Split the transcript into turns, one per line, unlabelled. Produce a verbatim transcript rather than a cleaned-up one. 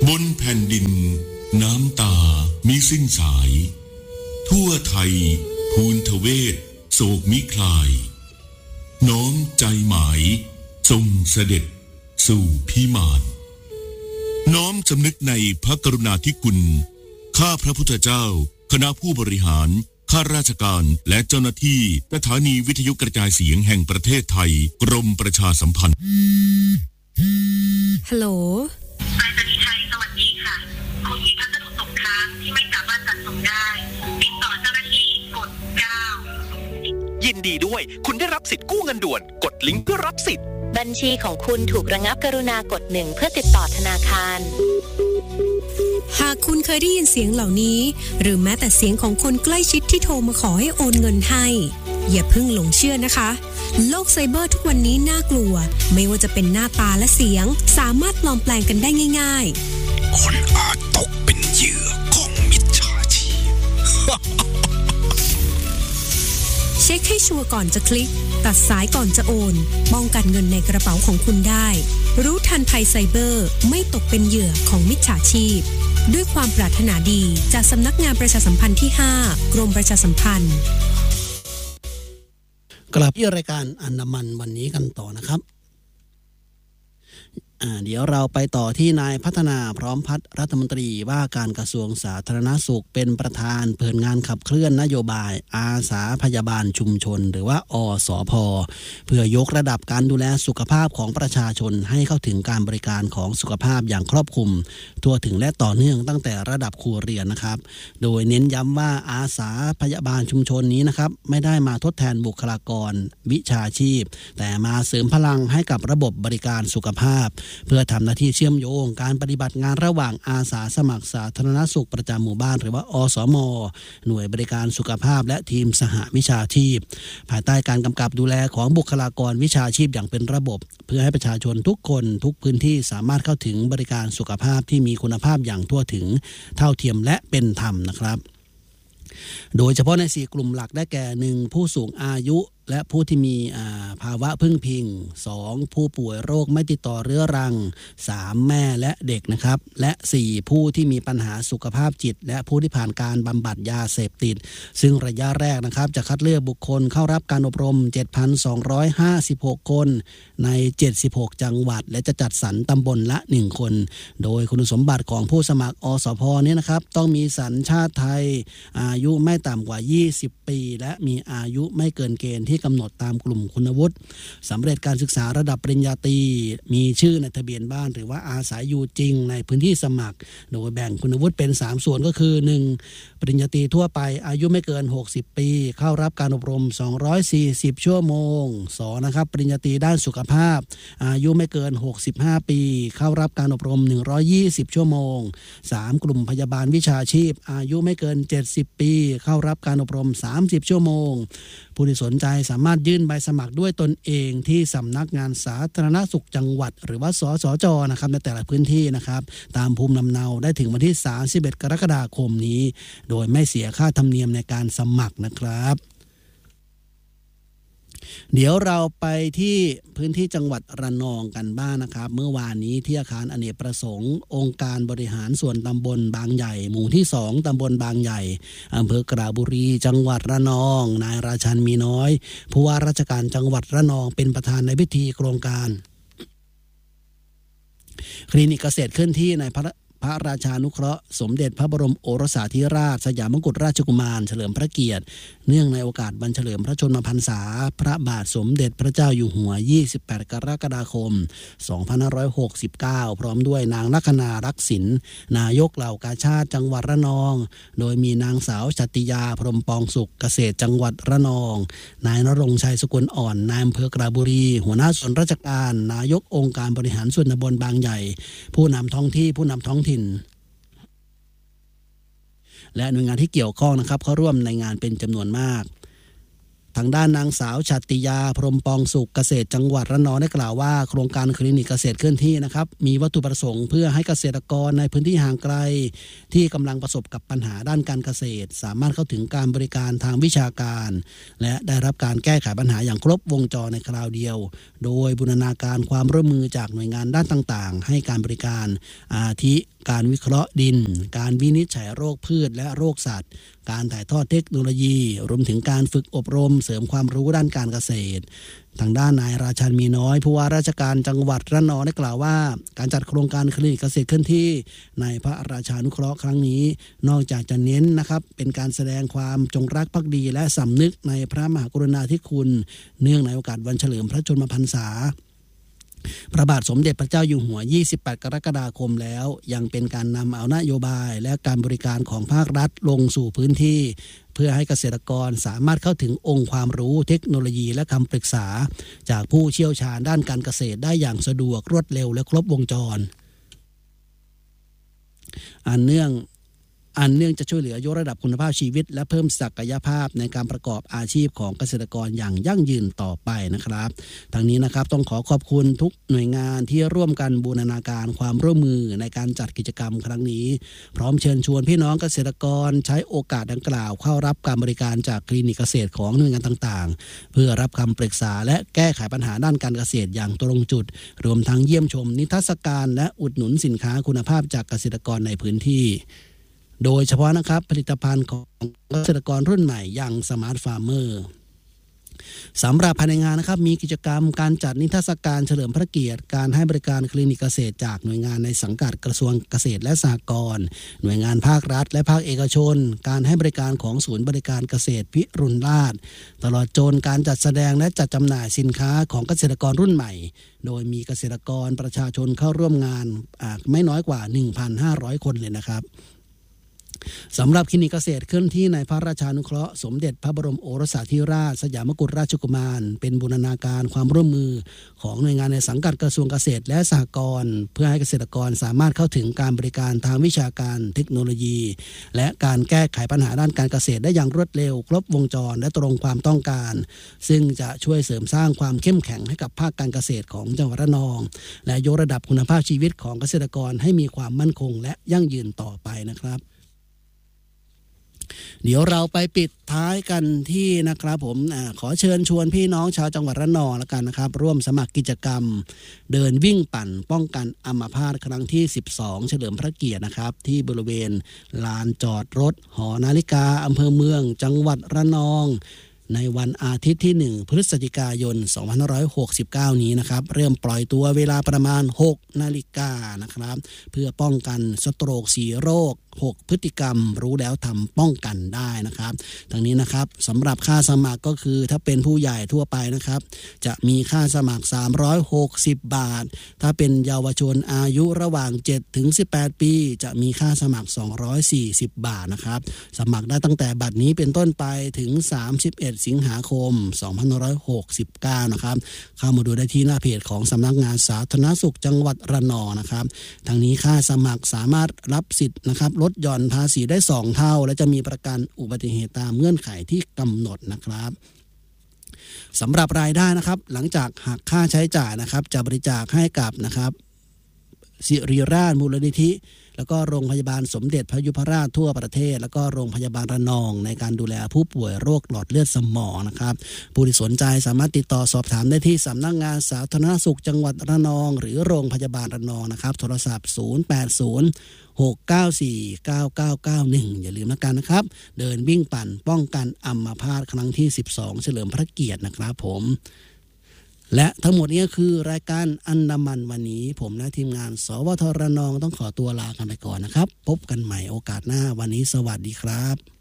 บนแผ่นดินน้ำตามิสิ้นสายทั่วไทยภูนทเวศโศกมิคลายน้อมใจหมายทรงเสด็จสู่พิมานน้อมสำนึกในพระกรุณาธิคุณข้าพระพุทธเจ้าคณะผู้บริหารข้าราชการและเจ้าหน้าที่สถานีวิทยุกระจายเสียงแห่งประเทศไทยกรมประชาสัมพันธ์
ฮัลโหล
ไปรษณีย์ไทยสวัสดีค่ะคุณมีพัสดุตกค้างที่ไม่สามารถจัดส่งได้ติดต่อเจ้าหน้าที่กดเก้า
ยินดีด้วยคุณได้รับสิทธิ์กู้เงินด่วนกดลิงก์เพื่อรับสิทธิ์
บัญชีของคุณถูกระงับกรุณากดหนึ่งเพื่อติดต่อธนาคาร
หากคุณเคยได้ยินเสียงเหล่านี้หรือแม้แต่เสียงของคนใกล้ชิดที่โทรมาขอให้โอนเงินให้อย่าเพิ่งหลงเชื่อนะคะโลกไซเบอร์ทุกวันนี้น่ากลัวไม่ว่าจะเป็นหน้าตาและเสียงสามารถปลอมแปลงกันได้ง่าย
ๆคนอาจตกเป็นเหยื่อของมิจฉาชีพ
เช็คให้ชัวร์ก่อนจะคลิกตัดสายก่อนจะโอนป้องกันเงินในกระเป๋าของคุณได้รู้ทันภัยไซเบอร์ไม่ตกเป็นเหยื่อของมิจฉาชีพด้วยความปรารถนาดีจากสำนักงานประชาสัมพันธ์ที่ห้ากรมประชาสัมพันธ์
กลับที่รายการอันดามันวันนี้กันต่อนะครับเดี๋ยวเราไปต่อที่นายพัฒนาพร้อมพัฒน์รัฐมนตรีว่าการกระทรวงสาธารณสุขเป็นประธานเปิดงานขับเคลื่อนนโยบายอาสาพยาบาลชุมชนหรือว่าอสพ.เพื่อยกระดับการดูแลสุขภาพของประชาชนให้เข้าถึงการบริการของสุขภาพอย่างครอบคลุมทั่วถึงและต่อเนื่องตั้งแต่ระดับครัวเรือนนะครับโดยเน้นย้ำว่าอาสาพยาบาลชุมชนนี้นะครับไม่ได้มาทดแทนบุคลากรวิชาชีพแต่มาเสริมพลังให้กับระบบบริการสุขภาพเพื่อทำหน้าที่เชื่อมโยงการปฏิบัติงานระหว่างอาสาสมัครสาธารณสุขประจำหมู่บ้านหรือว่าอสม.หน่วยบริการสุขภาพและทีมสหวิชาชีพภายใต้การกำกับดูแลของบุคลากรวิชาชีพอย่างเป็นระบบเพื่อให้ประชาชนทุกคนทุกพื้นที่สามารถเข้าถึงบริการสุขภาพที่มีคุณภาพอย่างทั่วถึงเท่าเทียมและเป็นธรรมนะครับโดยเฉพาะในสี่กลุ่มหลักได้แก่หนึ่งผู้สูงอายุและผู้ที่มีภาวะพึ่งพิงสองผู้ป่วยโรคไม่ติดต่อเรื้อรังสามแม่และเด็กนะครับและสี่ผู้ที่มีปัญหาสุขภาพจิตและผู้ที่ผ่านการบำบัดยาเสพติดซึ่งระยะแรกนะครับจะคัดเลือกบุคคลเข้ารับการอบรม เจ็ดพันสองร้อยห้าสิบหก คนในเจ็ดสิบหกจังหวัดและจะจัดสรรตำบลละหนึ่งคนโดยคุณสมบัติของผู้สมัครอสพ.นี้นะครับต้องมีสัญชาติไทยอายุไม่ต่ำกว่ายี่สิบปีและมีอายุไม่เกินเกณฑ์ที่กำหนดตามกลุ่มคุณวุฒิสำเร็จการศึกษาระดับปริญญาตรีมีชื่อในทะเบียนบ้านหรือว่าอาศัยอยู่จริงในพื้นที่สมัครโดยแบ่งคุณวุฒิเป็นสามส่วนก็คือหนึ่งปริญญาตรีทั่วไปอายุไม่เกินหกสิบปีเข้ารับการอบรมสองร้อยสี่สิบชั่วโมงสองนะครับปริญญาตรีด้านสุขภาพอายุไม่เกินหกสิบห้าปีเข้ารับการอบรมหนึ่งร้อยยี่สิบชั่วโมงสามกลุ่มพยาบาลวิชาชีพอายุไม่เกินเจ็ดสิบปีเข้ารับการอบรมสามสิบชั่วโมงผู้ที่สนใจสามารถยื่นใบสมัครด้วยตนเองที่สำนักงานสาธารณสุขจังหวัดหรือว่าสสจ.นะครับในแต่ละพื้นที่นะครับตามภูมิลำเนาได้ถึงวันที่สามสิบเอ็ดกรกฎาคมนี้โดยไม่เสียค่าธรรมเนียมในการสมัครนะครับเดี๋ยวเราไปที่พื้นที่จังหวัดระนองกันบ้าง นะครับเมื่อวานนี้ที่อาคารอเนกประสงค์องค์การบริหารส่วนตำบลบางใหญ่หมู่ที่สองตำบลบางใหญ่อำเภอกระบุรีจังหวัดระนองนายราชันมีน้อยผู้ว่าราชการจังหวัดระนองเป็นประธานในพิธีโครงการคลินิกเกษตรเคลื่อนที่ในพระพระราชานุเคราะห์สมเด็จพระบรมโอรสาธิราชสยามมกุฎราชกุมารเฉลิมพระเกียรติเนื่องในโอกาสวันเฉลิมพระชนมพรรษาพระบาทสมเด็จพระเจ้าอยู่หัวยี่สิบแปดกรกฎาคมสองพันห้าร้อยหกสิบเก้าพร้อมด้วยนางลัคนารักษิณนายกเหล่ากาชาดจังหวัดระนองโดยมีนางสาวชัตติยาพรหมปองสุขเกษตรจังหวัดระนองนายณรงค์ชัยสกุลอ่อนนายอำเภอกระบุรีหัวหน้าส่วนราชการนายกองค์การบริหารส่วนตำบลบางใหญ่ผู้นำท้องที่ผู้นำท้องถิ่นและหน่วยงานที่เกี่ยวข้องนะครับเข้าร่วมในงานเป็นจำนวนมากทางด้านนางสาวชัตติยาพรหมปองสุขเกษตรจังหวัดระนองได้กล่าวว่าโครงการคลินิกเกษตรเคลื่อนที่นะครับมีวัตถุประสงค์เพื่อให้เกษตรกรในพื้นที่ห่างไกลที่กำลังประสบกับปัญหาด้านการเกษตรสามารถเข้าถึงการบริการทางวิชาการและได้รับการแก้ไขปัญหาอย่างครบวงจรในคราวเดียวโดยบูรณาการความร่วมมือจากหน่วยงานด้านต่างๆให้การบริการอาทิการวิเคราะห์ดินการวินิจฉัยโรคพืชและโรคสัตว์การถ่ายทอดเทคโนโลยีรวมถึงการฝึกอบรมเสริมความรู้ด้านการเกษตรทางด้านนายราชันมีน้อยผู้ว่าราชการจังหวัดระนองได้กล่าวว่าการจัดโครงการคลินิกเกษตรเคลื่อนที่ในพระราชานุเคราะห์ครั้งนี้นอกจากจะเน้นนะครับเป็นการแสดงความจงรักภักดีและสำนึกในพระมหากรุณาธิคุณเนื่องในโอกาสวันเฉลิมพระชนมพรรษาพระบาทสมเด็จพระเจ้าอยู่หัวยี่สิบแปดกรกฎาคมแล้วยังเป็นการนำเอานโยบายและการบริการของภาครัฐลงสู่พื้นที่เพื่อให้เกษตรกรสามารถเข้าถึงองค์ความรู้เทคโนโลยีและคำปรึกษาจากผู้เชี่ยวชาญด้านการเกษตรได้อย่างสะดวกรวดเร็วและครบวงจรอันเนื่องอันเนื่องจะช่วยเหลือยกระดับคุณภาพชีวิตและเพิ่มศักยภาพในการประกอบอาชีพของเกษตรกรอย่างยั่งยืนต่อไปนะครับทางนี้นะครับต้องขอขอบคุณทุกหน่วยงานที่ร่วมกันบูรณาการความร่วมมือในการจัดกิจกรรมครั้งนี้พร้อมเชิญชวนพี่น้องเกษตรกรใช้โอกาสดังกล่าวเข้ารับการบริการจากคลินิกเกษตรของหน่วยงานต่างๆเพื่อรับคำปรึกษาและแก้ไขปัญหาด้านการเกษตรอย่างตรงจุดรวมทั้งเยี่ยมชมนิทรรศการและอุดหนุนสินค้าคุณภาพจากเกษตรกรในพื้นที่โดยเฉพาะนะครับผลิตภัณฑ์ของเกษตรกรรุ่นใหม่อย่างสมาร์ทฟาร์มเมอร์สำหรับภายในงานนะครับมีกิจกรรมการจัดนิทรรศการเฉลิมพระเกียรติการให้บริการคลินิกเกษตรจากหน่วยงานในสังกัดกระทรวงเกษตรและสหกรณ์หน่วยงานภาครัฐและภาคเอกชนการให้บริการของศูนย์บริการเกษตรพิรุณราชตลอดจนการจัดแสดงและจัดจำหน่ายสินค้าของเกษตรกรรุ่นใหม่โดยมีเกษตรกรประชาชนเข้าร่วมงานไม่น้อยกว่า หนึ่งพันห้าร้อย คนเลยนะครับสำหรับคลินิกเกษตรเคลื่อนที่ในพระราชานุเคราะห์สมเด็จพระบรมโอรสาธิราชสยามกุฎราชกุมารเป็นบูรณาการความร่วมมือของหน่วยงานในสังกัดกระทรวงเกษตรและสหกรณ์เพื่อให้เกษตรกรสามารถเข้าถึงการบริการทางวิชาการเทคโนโลยีและการแก้ไขปัญหาด้านการเกษตรได้อย่างรวดเร็วครบวงจรและตรงความต้องการซึ่งจะช่วยเสริมสร้างความเข้มแข็งให้กับภาคการเกษตรของจังหวัดระนองและยกระดับคุณภาพชีวิตของเกษตรกรให้มีความมั่นคงและยั่งยืนต่อไปนะครับเดี๋ยวเราไปปิดท้ายกันที่นะครับผมอขอเชิญชวนพี่น้องชาวจังหวัดระนองแล้วกันนะครับร่วมสมัครกิจกรรมเดินวิ่งปั่นป้องกันอัมพาตครั้งที่สิบสองเฉลิมพระเกียรตินะครับที่บริเวณลานจอดรถหอนาฬิกาอำเภอเมืองจังหวัดระนองในวันอาทิตย์ที่หนึ่งพฤศจิกายนสองพันห้าร้อยหกสิบเก้านี้นะครับเริ่มปล่อยตัวเวลาประมาณหกนาฬิกานะครับเพื่อป้องกันสโตรกสี่โรคหกพฤติกรรมรู้แล้วทำป้องกันได้นะครับทั้งนี้นะครับสำหรับค่าสมัครก็คือถ้าเป็นผู้ใหญ่ทั่วไปนะครับจะมีค่าสมัครสามร้อยหกสิบบาทถ้าเป็นเยาวชนอายุระหว่างเจ็ดถึงสิบแปดปีจะมีค่าสมัครสองร้อยสี่สิบบาทนะครับสมัครได้ตั้งแต่บัดนี้เป็นต้นไปถึงสามสิบเอ็ดสิงหาคมสองพันห้าร้อยหกสิบเก้านะครับเข้ามาดูได้ที่หน้าเพจของสำนักงานสาธารณสุขจังหวัดระนองนะครับทั้งนี้ค่าสมัครสามารถรับสิทธิ์นะครับลดหย่อนภาษีได้สองเท่าและจะมีประกันอุบัติเหตุตามเงื่อนไขที่กำหนดนะครับสำหรับรายได้นะครับหลังจากหักค่าใช้จ่ายนะครับจะบริจาคให้กับนะครับศิริราชมูลนิธิแล้วก็โรงพยาบาลสมเด็จพระยุพราชทั่วประเทศแล้วก็โรงพยาบาลระนองในการดูแลผู้ป่วยโรคหลอดเลือดสมองนะครับผู้ที่สนใจสามารถติดต่อสอบถามได้ที่สำนักงานสาธารณสุขจังหวัดระนองหรือโรงพยาบาลระนองนะครับโทรศัพท์ศูนย์ แปด ศูนย์ หก เก้า สี่ เก้า เก้า เก้า หนึ่งอย่าลืมนะกันนะครับเดินวิ่งปั่นป้องกันอัมพาตครั้งที่สิบสองเฉลิมพระเกียรตินะครับผมและทั้งหมดนี้คือรายการอันดามันวันนี้ผมและทีมงานสวทระนองต้องขอตัวลากันไปก่อนนะครับพบกันใหม่โอกาสหน้าวันนี้สวัสดีครับ